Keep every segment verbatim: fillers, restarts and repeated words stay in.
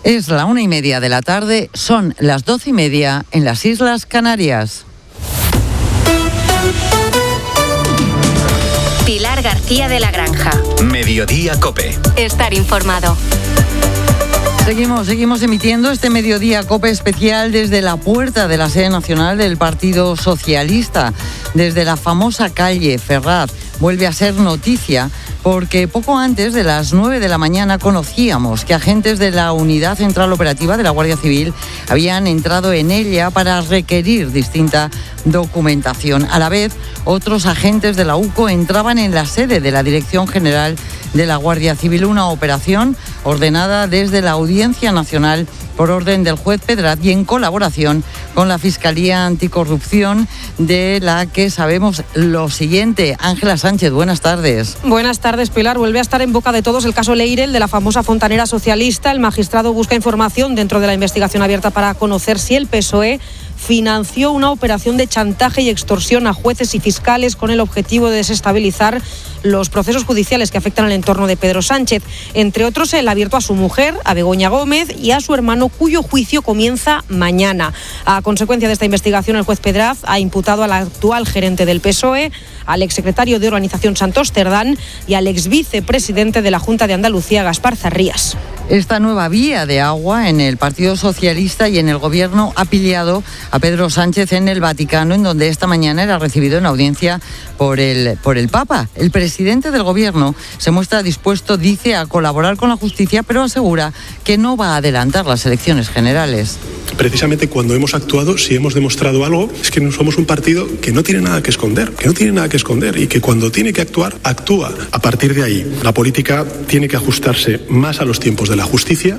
Es la una y media de la tarde, son las doce y media en las Islas Canarias. Pilar García de la Granja. Mediodía COPE. Estar informado. Seguimos, seguimos emitiendo este Mediodía COPE especial desde la puerta de la sede nacional del Partido Socialista, desde la famosa calle Ferraz. Vuelve a ser noticia porque poco antes de las nueve de la mañana conocíamos que agentes de la Unidad Central Operativa de la Guardia Civil habían entrado en ella para requerir distinta documentación. A la vez, otros agentes de la U C O entraban en la sede de la Dirección General de la Guardia Civil, una operación ordenada desde la Audiencia Nacional por orden del juez Pedraz y en colaboración con la Fiscalía Anticorrupción, de la que sabemos lo siguiente. Ángela Sánchez, buenas tardes. Buenas tardes, Pilar. Vuelve a estar en boca de todos el caso Leirel, de la famosa fontanera socialista. El magistrado busca información dentro de la investigación abierta para conocer si el P S O E financió una operación de chantaje y extorsión a jueces y fiscales con el objetivo de desestabilizar los procesos judiciales que afectan al entorno de Pedro Sánchez. Entre otros, el abierto a su mujer, a Begoña Gómez, y a su hermano, cuyo juicio comienza mañana. A consecuencia de esta investigación, el juez Pedraz ha imputado al actual gerente del P S O E, al exsecretario de Organización Santos Cerdán y al exvicepresidente de la Junta de Andalucía, Gaspar Zarrías. Esta nueva vía de agua en el Partido Socialista y en el Gobierno ha pillado a Pedro Sánchez en el Vaticano, en donde esta mañana era recibido en audiencia por el, por el Papa. El presidente del Gobierno se muestra dispuesto, dice, a colaborar con la justicia, pero asegura que no va a adelantar las elecciones generales. Precisamente cuando hemos actuado, si hemos demostrado algo, es que no somos un partido que no tiene nada que esconder, que no tiene nada que esconder y que cuando tiene que actuar, actúa. A partir de ahí, la política tiene que ajustarse más a los tiempos de la justicia.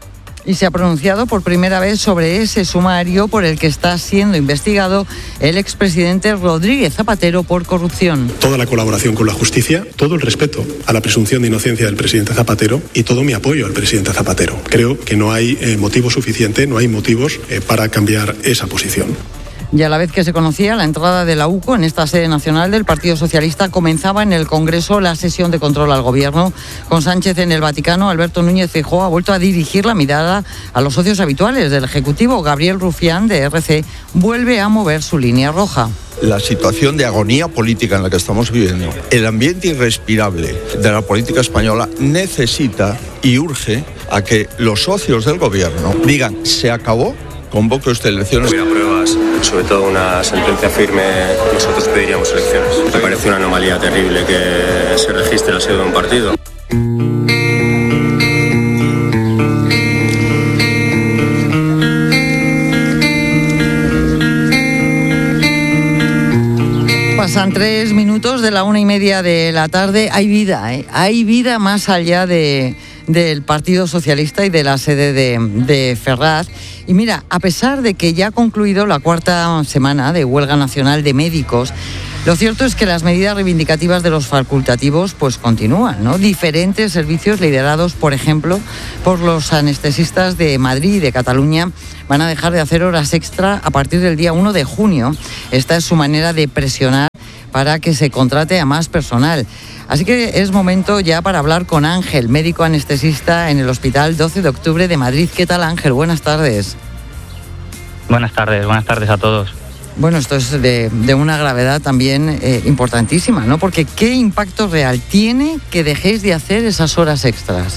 Y se ha pronunciado por primera vez sobre ese sumario por el que está siendo investigado el expresidente Rodríguez Zapatero por corrupción. Toda la colaboración con la justicia, todo el respeto a la presunción de inocencia del presidente Zapatero y todo mi apoyo al presidente Zapatero. Creo que no hay eh, motivo suficiente, no hay motivos eh, para cambiar esa posición. Y a la vez que se conocía la entrada de la U C O en esta sede nacional del Partido Socialista, comenzaba en el Congreso la sesión de control al Gobierno. Con Sánchez en el Vaticano, Alberto Núñez Feijóo ha vuelto a dirigir la mirada a los socios habituales del Ejecutivo. Gabriel Rufián, de R C, vuelve a mover su línea roja. La situación de agonía política en la que estamos viviendo, el ambiente irrespirable de la política española, necesita y urge a que los socios del Gobierno digan: se acabó, convoque usted elecciones. Hubiera pruebas, sobre todo una sentencia firme, nosotros pediríamos elecciones. Me parece una anomalía terrible que se registre la sede de un partido. Pasan tres minutos de la una y media de la tarde. Hay vida, ¿eh? Hay vida más allá de, del Partido Socialista y de la sede de, de Ferraz. Y mira, a pesar de que ya ha concluido la cuarta semana de huelga nacional de médicos, lo cierto es que las medidas reivindicativas de los facultativos pues continúan, ¿no? Diferentes servicios liderados, por ejemplo, por los anestesistas de Madrid y de Cataluña van a dejar de hacer horas extra a partir del día uno de junio. Esta es su manera de presionar para que se contrate a más personal. Así que es momento ya para hablar con Ángel, médico anestesista en el Hospital doce de octubre de Madrid. ¿Qué tal, Ángel? Buenas tardes. Buenas tardes, buenas tardes a todos. Bueno, esto es de, de una gravedad también eh, importantísima, ¿no? Porque ¿qué impacto real tiene que dejéis de hacer esas horas extras?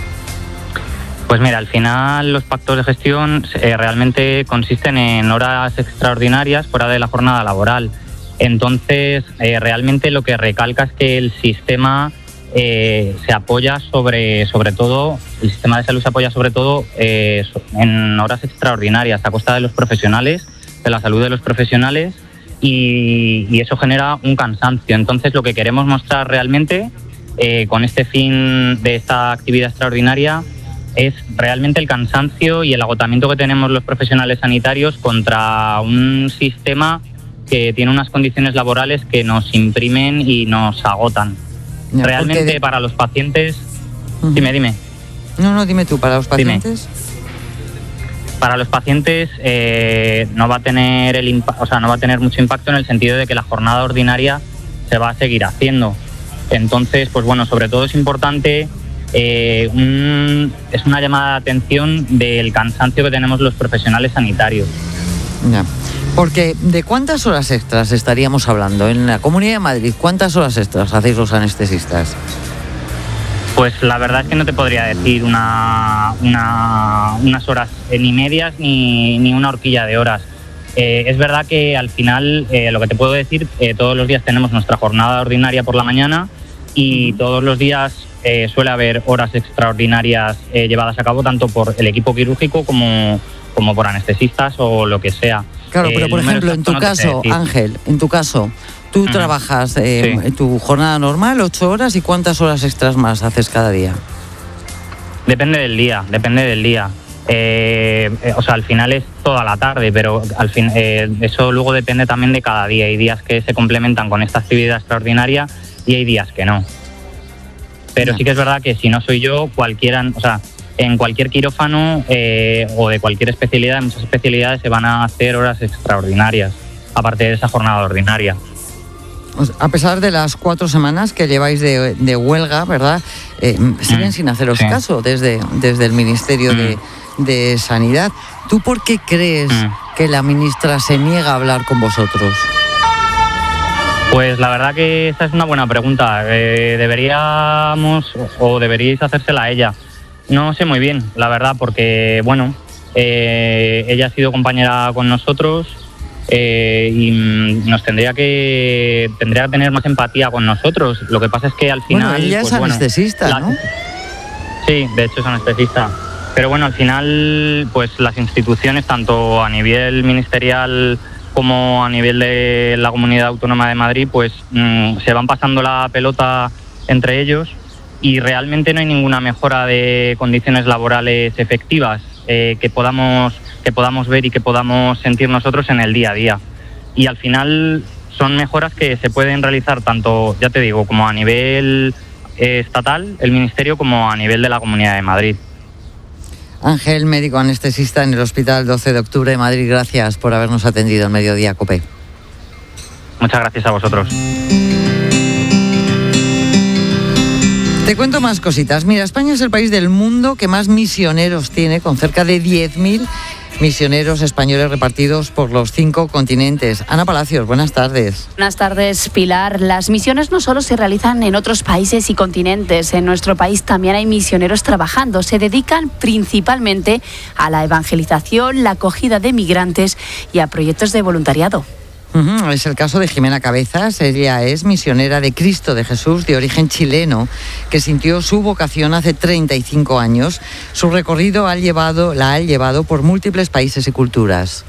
Pues mira, al final los pactos de gestión eh, realmente consisten en horas extraordinarias fuera de la jornada laboral. Entonces, eh, realmente lo que recalca es que el sistema eh, se apoya sobre, sobre todo, el sistema de salud se apoya sobre todo eh, en horas extraordinarias a costa de los profesionales, de la salud de los profesionales, y, y eso genera un cansancio. Entonces, lo que queremos mostrar realmente eh, con este fin de esta actividad extraordinaria es realmente el cansancio y el agotamiento que tenemos los profesionales sanitarios contra un sistema que tiene unas condiciones laborales que nos imprimen y nos agotan. Ya, realmente de... para los pacientes... Uh-huh. Dime, dime. No, no, dime tú, ¿para los pacientes? Dime. Para los pacientes eh, no va a tener el impa- o sea, no va a tener mucho impacto en el sentido de que la jornada ordinaria se va a seguir haciendo. Entonces, pues bueno, sobre todo es importante eh, un, es una llamada de atención del cansancio que tenemos los profesionales sanitarios. Ya. Porque, ¿de cuántas horas extras estaríamos hablando? En la Comunidad de Madrid, ¿cuántas horas extras hacéis los anestesistas? Pues la verdad es que no te podría decir una, una, unas horas eh, ni medias ni, ni una horquilla de horas. Eh, es verdad que al final, eh, lo que te puedo decir, eh, todos los días tenemos nuestra jornada ordinaria por la mañana y todos los días eh, suele haber horas extraordinarias eh, llevadas a cabo tanto por el equipo quirúrgico como, como por anestesistas o lo que sea. Claro, pero por ejemplo, en tu caso, Ángel, en tu caso, tú uh-huh. trabajas eh, sí. tu jornada normal, ocho horas, ¿y cuántas horas extras más haces cada día? Depende del día, depende del día. Eh, eh, o sea, al final es toda la tarde, pero al fin eh, eso luego depende también de cada día. Hay días que se complementan con esta actividad extraordinaria y hay días que no. Pero no. sí que es verdad que si no soy yo, cualquiera, o sea, en cualquier quirófano eh, o de cualquier especialidad, en muchas especialidades se van a hacer horas extraordinarias, aparte de esa jornada ordinaria. A pesar de las cuatro semanas que lleváis de, de huelga, ¿verdad? Eh, siguen mm, sin haceros sí. caso desde, desde el Ministerio mm. de, de Sanidad. ¿Tú por qué crees mm. que la ministra se niega a hablar con vosotros? Pues la verdad que esa es una buena pregunta. Eh, deberíamos o deberíais hacérsela a ella. No sé muy bien, la verdad, porque, bueno, eh, ella ha sido compañera con nosotros eh, y nos tendría que tendría que tener más empatía con nosotros. Lo que pasa es que al final... Bueno, ella pues, es bueno, anestesista, la, ¿no? Sí, de hecho es anestesista. Pero bueno, al final, pues las instituciones, tanto a nivel ministerial como a nivel de la Comunidad Autónoma de Madrid, pues mmm, se van pasando la pelota entre ellos. Y realmente no hay ninguna mejora de condiciones laborales efectivas eh, que podamos que podamos ver y que podamos sentir nosotros en el día a día. Y al final son mejoras que se pueden realizar tanto, ya te digo, como a nivel eh, estatal, el Ministerio, como a nivel de la Comunidad de Madrid. Ángel, médico anestesista en el Hospital doce de octubre de Madrid, gracias por habernos atendido en Mediodía COPE. Muchas gracias a vosotros. Te cuento más cositas. Mira, España es el país del mundo que más misioneros tiene, con cerca de diez mil misioneros españoles repartidos por los cinco continentes. Ana Palacios, buenas tardes. Buenas tardes, Pilar. Las misiones no solo se realizan en otros países y continentes. En nuestro país también hay misioneros trabajando. Se dedican principalmente a la evangelización, la acogida de migrantes y a proyectos de voluntariado. Uh-huh. Es el caso de Jimena Cabezas. Ella es misionera de Cristo de Jesús, de origen chileno, que sintió su vocación hace treinta y cinco años. Su recorrido ha llevado, la ha llevado por múltiples países y culturas.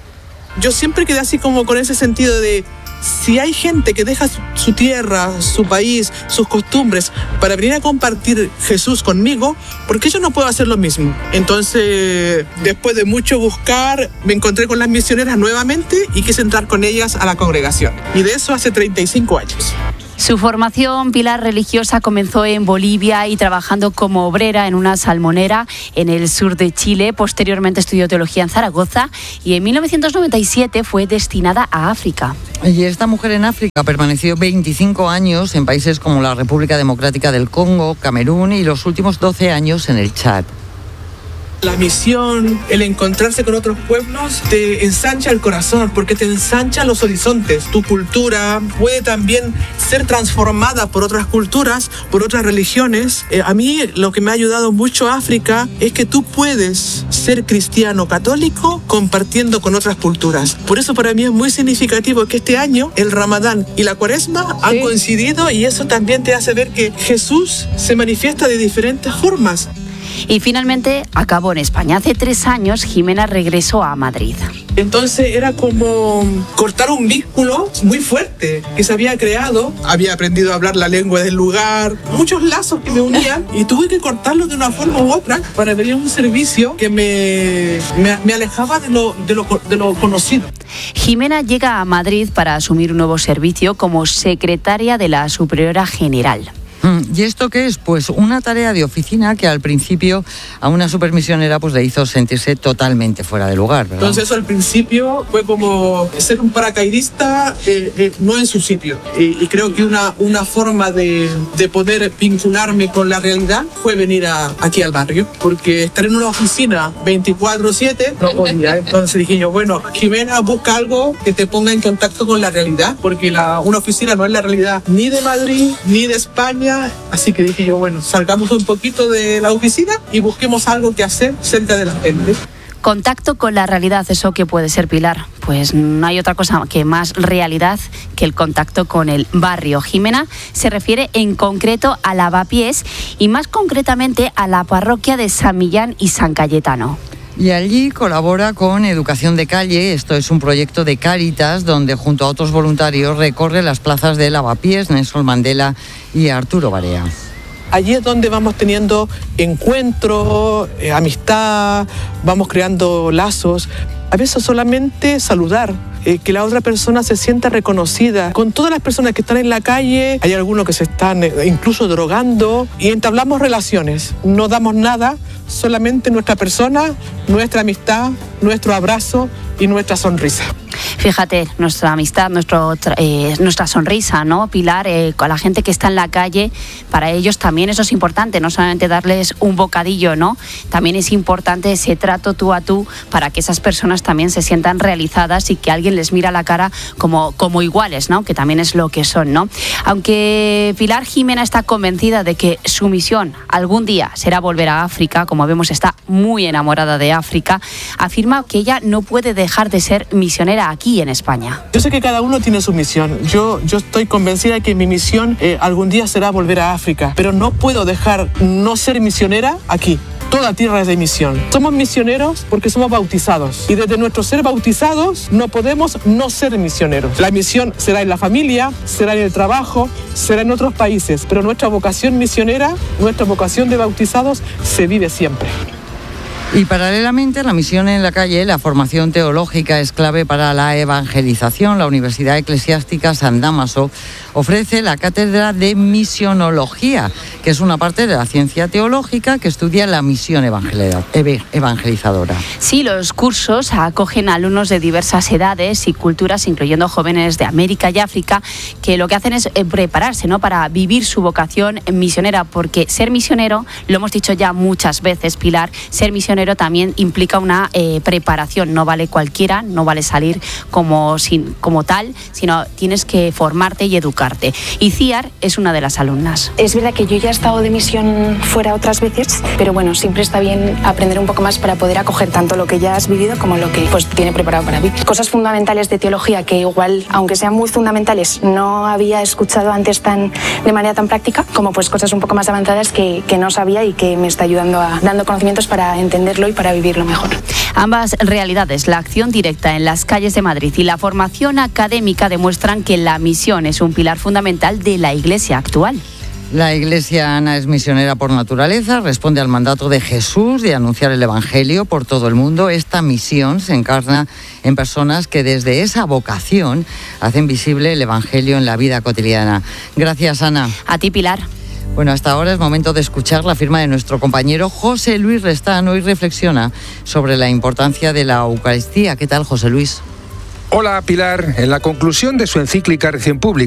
Yo siempre quedé así como con ese sentido de, si hay gente que deja su, su tierra, su país, sus costumbres para venir a compartir Jesús conmigo, ¿por qué yo no puedo hacer lo mismo? Entonces, después de mucho buscar, me encontré con las misioneras nuevamente y quise entrar con ellas a la congregación. Y de eso hace treinta y cinco años. Su formación, Pilar, religiosa comenzó en Bolivia y trabajando como obrera en una salmonera en el sur de Chile. Posteriormente estudió teología en Zaragoza y en mil novecientos noventa y siete fue destinada a África. Y esta mujer en África permaneció veinticinco años en países como la República Democrática del Congo, Camerún y los últimos doce años en el Chad. La misión, el encontrarse con otros pueblos, te ensancha el corazón porque te ensancha los horizontes. Tu cultura puede también ser transformada por otras culturas, por otras religiones. Eh, a mí lo que me ha ayudado mucho África es que tú puedes ser cristiano católico compartiendo con otras culturas. Por eso para mí es muy significativo que este año el Ramadán y la Cuaresma han sí. coincidido, y eso también te hace ver que Jesús se manifiesta de diferentes formas. Y finalmente acabó en España. Hace tres años Jimena regresó a Madrid. Entonces era como cortar un vínculo muy fuerte que se había creado. Había aprendido a hablar la lengua del lugar, muchos lazos que me unían, y tuve que cortarlos de una forma u otra para venir a un servicio que me, me, me alejaba de lo, de, lo, de lo conocido. Jimena llega a Madrid para asumir un nuevo servicio como secretaria de la Superiora General. ¿Y esto qué es? Pues una tarea de oficina que al principio a una supermisionera pues le hizo sentirse totalmente fuera de lugar, ¿verdad? Entonces eso al principio fue como ser un paracaidista eh, eh, no en su sitio. Y, y creo que una, una forma de, de poder vincularme con la realidad fue venir a, aquí al barrio, porque estar en una oficina veinticuatro siete no podía. Entonces dije yo, bueno, Jimena, busca algo que te ponga en contacto con la realidad, porque la, una oficina no es la realidad ni de Madrid ni de España. Así que dije yo, bueno, salgamos un poquito de la oficina y busquemos algo que hacer cerca de la gente. Contacto con la realidad, ¿eso qué puede ser, Pilar? Pues no hay otra cosa que más realidad que el contacto con el barrio. Jimena se refiere en concreto a Lavapiés y más concretamente a la parroquia de San Millán y San Cayetano. Y allí colabora con Educación de Calle. Esto es un proyecto de Cáritas donde junto a otros voluntarios recorre las plazas de Lavapiés, Nelson Mandela y Arturo Barea. Allí es donde vamos teniendo encuentros, eh, amistad, vamos creando lazos. A veces solamente saludar, eh, que la otra persona se sienta reconocida. Con todas las personas que están en la calle, hay algunos que se están eh, incluso drogando y entablamos relaciones. No damos nada, solamente nuestra persona, nuestra amistad, nuestro abrazo y nuestra sonrisa. Fíjate, nuestra amistad, nuestro, eh, nuestra sonrisa, ¿no, Pilar? Eh, con la gente que está en la calle, para ellos también eso es importante, no solamente darles un bocadillo, ¿no? También es importante ese trato tú a tú para que esas personas también se sientan realizadas y que alguien les mira a la cara como, como iguales, ¿no? Que también es lo que son, ¿no? Aunque Pilar Jimena está convencida de que su misión algún día será volver a África, como vemos está muy enamorada de África, afirma que ella no puede dejar de ser misionera aquí en España. Yo sé que cada uno tiene su misión. Yo, yo estoy convencida de que mi misión eh, algún día será volver a África, pero no puedo dejar no ser misionera aquí. Toda tierra es de misión. Somos misioneros porque somos bautizados. Y desde nuestro ser bautizados no podemos no ser misioneros. La misión será en la familia, será en el trabajo, será en otros países. Pero nuestra vocación misionera, nuestra vocación de bautizados se vive siempre. Y paralelamente a la misión en la calle, la formación teológica es clave para la evangelización. La Universidad Eclesiástica San Dámaso ofrece la cátedra de misionología, que es una parte de la ciencia teológica que estudia la misión evangelizadora. Sí, los cursos acogen a alumnos de diversas edades y culturas, incluyendo jóvenes de América y África, que lo que hacen es prepararse, ¿no?, para vivir su vocación misionera, porque ser misionero, lo hemos dicho ya muchas veces, Pilar, ser misionero también implica una eh, preparación. No vale cualquiera, no vale salir como, sin, como tal, sino tienes que formarte y educarte. Y Ciar es una de las alumnas. Es verdad que yo ya he estado de misión fuera otras veces, pero bueno, siempre está bien aprender un poco más para poder acoger tanto lo que ya has vivido como lo que pues tiene preparado para vivir. Cosas fundamentales de teología que igual, aunque sean muy fundamentales, no había escuchado antes tan de manera tan práctica, como pues cosas un poco más avanzadas que, que no sabía y que me está ayudando a dando conocimientos para entender y para vivirlo mejor. Ambas realidades, la acción directa en las calles de Madrid y la formación académica, demuestran que la misión es un pilar fundamental de la Iglesia actual. La Iglesia, Ana, es misionera por naturaleza, responde al mandato de Jesús de anunciar el Evangelio por todo el mundo. Esta misión se encarna en personas que desde esa vocación hacen visible el Evangelio en la vida cotidiana. Gracias, Ana. A ti, Pilar. Bueno, hasta ahora es momento de escuchar la firma de nuestro compañero José Luis Restán. Hoy reflexiona sobre la importancia de la Eucaristía. ¿Qué tal, José Luis? Hola, Pilar. En la conclusión de su encíclica recién publicada,